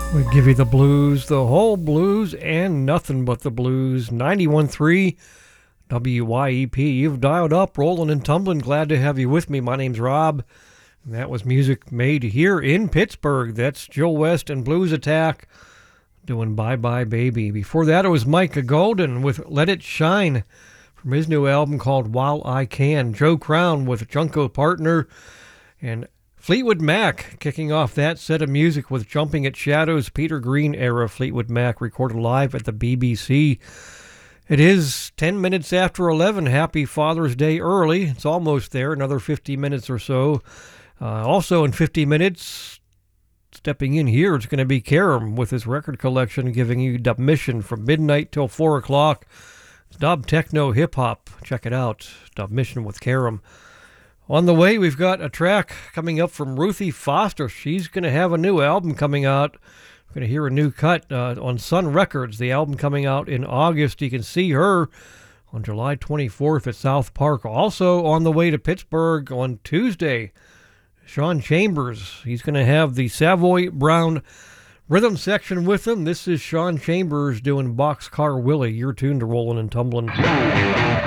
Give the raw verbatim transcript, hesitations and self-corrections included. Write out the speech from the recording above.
We give you the blues, the whole blues, and nothing but the blues. ninety-one point three W Y E P. You've dialed up, rolling and tumbling. Glad to have you with me. My name's Rob. And that was music made here in Pittsburgh. That's Joe West and Blues Attack doing Bye Bye Baby. Before that, it was Micah Golden with Let It Shine from his new album called While I Can. Joe Crown with Junko Partner, and Fleetwood Mac kicking off that set of music with Jumping at Shadows, Peter Green era Fleetwood Mac, recorded live at the B B C. It is ten minutes after eleven. Happy Father's Day early. It's almost there, another fifty minutes or so. Uh, also in fifty minutes, stepping in here, it's going to be Karam with his record collection, giving you Dub Mission from midnight till four o'clock. It's dub, techno, hip-hop. Check it out. Dub Mission with Karam. On the way, we've got a track coming up from Ruthie Foster. She's going to have a new album coming out. We're going to hear a new cut uh, on Sun Records, the album coming out in August. You can see her on July twenty-fourth at South Park. Also on the way to Pittsburgh on Tuesday, Sean Chambers. He's going to have the Savoy Brown rhythm section with him. This is Sean Chambers doing Boxcar Willie. You're tuned to Rollin' and Tumblin'.